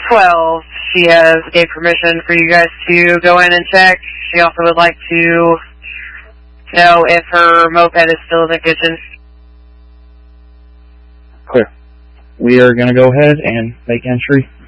12. She has gave permission for you guys to go in and check. She also would like to know if her moped is still in the kitchen. Clear. We are going to go ahead and make entry.